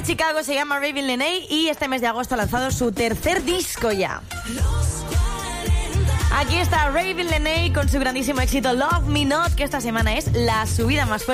de Chicago, se llama Raven Lenae y este mes de agosto ha lanzado su tercer disco ya. Aquí está Raven Lenae con su grandísimo éxito Love Me Not, que esta semana es la subida más fuerte